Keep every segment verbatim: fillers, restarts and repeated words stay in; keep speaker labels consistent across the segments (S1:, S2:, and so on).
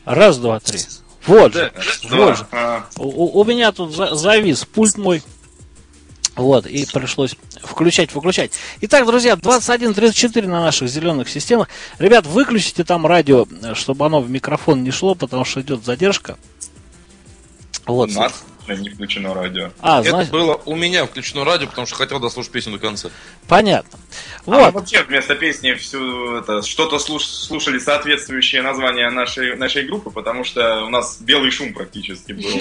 S1: Раз, два, три. Вот же.
S2: Да,
S1: Вот же.
S2: а.
S1: У, у меня тут за, завис пульт мой. Вот, и пришлось включать, выключать. Итак, друзья, двадцать один тридцать четыре на наших зеленых системах. Ребят, выключите там радио, чтобы оно в микрофон не шло, потому что идет задержка. Вот.
S2: У нас не включено радио.
S3: А, это значит... было у меня включено радио, потому что хотел дослушать песню до конца.
S1: Понятно.
S2: Вот. А вообще вместо песни всю это, что-то слуш, слушали соответствующее название нашей, нашей группы, потому что у нас белый шум практически был.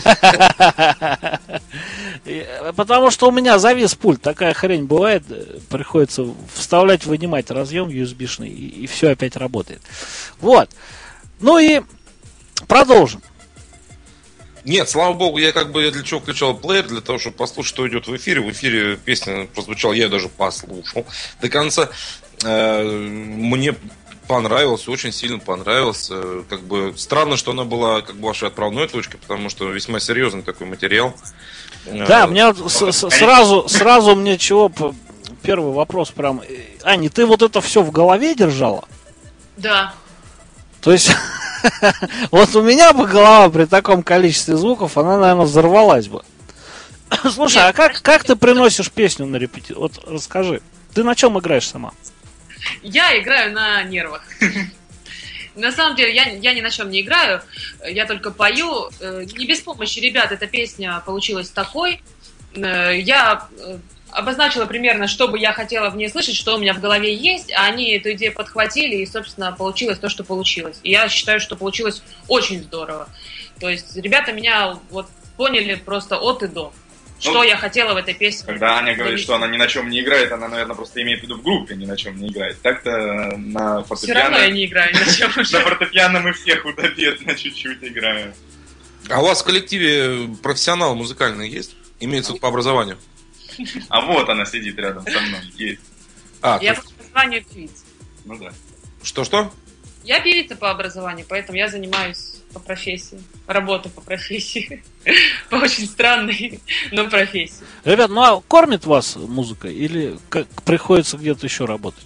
S1: Потому что у меня завис пульт, такая хрень бывает, приходится вставлять, вынимать разъем ю эс би-шный, и все опять работает. Вот. Ну и продолжим.
S3: Нет, слава богу, я как бы для чего включал плеер, для того, чтобы послушать, что идет в эфире. В эфире песня прозвучала, я ее даже послушал до конца. Мне понравилось, очень сильно понравилось. Как бы странно, что она была как бы вашей отправной точкой, потому что весьма серьезный такой материал.
S1: Да, мне вот сразу, сразу мне чего, первый вопрос прям. Аня, ты вот это все в голове держала?
S4: Да.
S1: То есть... Вот у меня бы голова при таком количестве звуков, она, наверное, взорвалась бы. Слушай, Нет, а как, как ты приносишь песню на репетицию? Вот расскажи. Ты на чем играешь сама?
S4: Я играю на нервах. На самом деле, я, я ни на чем не играю. Я только пою. Не без помощи ребят эта песня получилась такой. Я... обозначила примерно, что бы я хотела в ней слышать, что у меня в голове есть, а они эту идею подхватили, и, собственно, получилось то, что получилось. И я считаю, что получилось очень здорово. То есть ребята меня вот поняли просто от и до, что ну, я хотела в этой песне.
S2: Когда Аня говорит, что она ни на чем не играет, она, наверное, просто имеет в виду в группе ни на чем не играет. Так-то на фортепиано...
S4: Все равно я не играю ни на чем.
S2: На фортепиано мы все худо-бедно чуть-чуть играем.
S3: А у вас в коллективе профессионалы музыкальные есть? Имеется по образованию?
S2: А вот она сидит рядом со мной. Есть.
S4: А, я по образованию певица.
S2: Ну да.
S3: Что-что?
S4: Я певица по образованию, поэтому я занимаюсь по профессии. Работаю по профессии. По очень странной, но профессии.
S1: Ребят, ну а кормит вас музыка или как приходится где-то еще работать?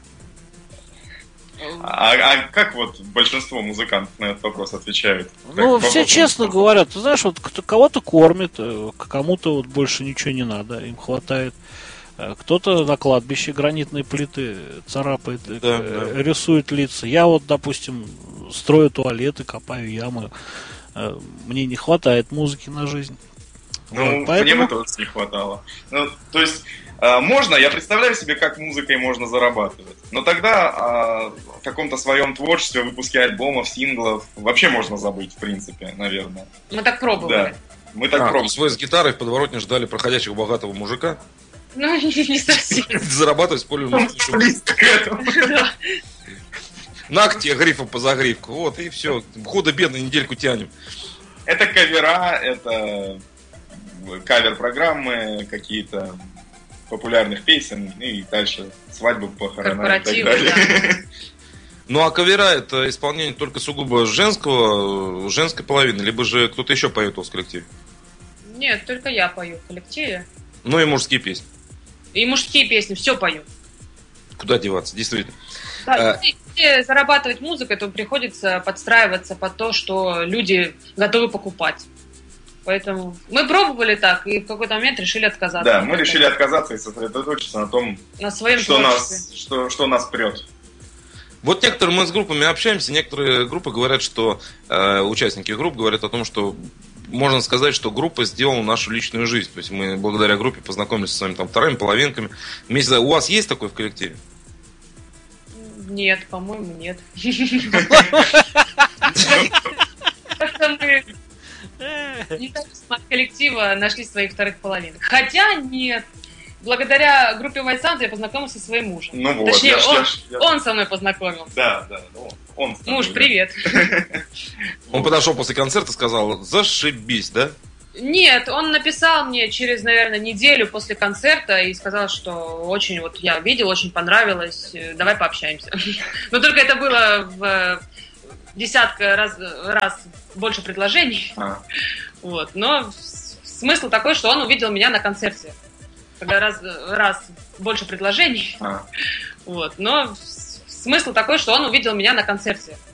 S2: А, а как вот большинство музыкантов на этот вопрос отвечают?
S1: Ну,
S2: так,
S1: все честно говорят, ты знаешь, вот кого-то кормит, кому-то вот больше ничего не надо, им хватает. Кто-то на кладбище гранитные плиты царапает, да, да. рисует лица. Я вот, допустим, строю туалеты, копаю ямы. Мне не хватает музыки на жизнь.
S2: Ну, вот, поэтому... мне бы тоже не хватало. Ну, то есть, э, можно, я представляю себе, как музыкой можно зарабатывать. Но тогда о каком-то своем творчестве, выпуске альбомов, синглов вообще можно забыть, в принципе, наверное.
S4: Мы так пробовали.
S2: Да, мы так
S3: а,
S2: пробовали.
S3: Вы с гитарой в подворотне ждали проходящего богатого мужика?
S4: Ну, не совсем.
S3: Зарабатывать с полем
S2: близко к этому.
S3: На тебе грифом по загривку. Вот, и все. Худо-бедно недельку тянем.
S2: Это кавера, это кавер-программы, какие-то популярных песен, и дальше свадьбы, похорона и так далее. Да.
S3: Ну а кавера это исполнение только сугубо женского, женской половины, либо же кто-то еще поет у вас в коллективе?
S4: Нет, только я пою в коллективе.
S3: Ну и мужские песни.
S4: И мужские песни, все пою.
S3: Куда деваться, действительно.
S4: Да, а... если зарабатывать музыкой, то приходится подстраиваться под то, что люди готовы покупать. Поэтому мы пробовали так, и в какой-то момент решили отказаться.
S2: Да, мы решили отказаться и сосредоточиться на том,
S4: на своем
S2: что, нас, что, что нас прет.
S3: Вот некоторые мы с группами общаемся, некоторые группы говорят, что э, участники групп говорят о том, что можно сказать, что группа сделала нашу личную жизнь. То есть мы благодаря группе познакомились с вами там вторыми половинками. Вместе... У вас есть такое в коллективе?
S4: Нет, по-моему, нет. Независимо от коллектива нашли своих вторых половин. Хотя нет. Благодаря группе White Sound я познакомился со своим мужем.
S2: Ну вот,
S4: Точнее,
S2: я,
S4: он,
S2: я, я...
S4: он со мной познакомился.
S2: Да, да, он.
S4: Муж, привет.
S3: Он подошел после концерта и сказал: зашибись, да?
S4: Нет, он написал мне через, наверное, неделю после концерта и сказал, что очень вот я видел, очень понравилось, давай пообщаемся. Но только это было в десятка раз, раз больше предложений. А. Вот. Но смысл такой, что он увидел меня на концерте. Когда раз, раз больше предложений. А. Вот. Но смысл такой, что он увидел меня на концерте.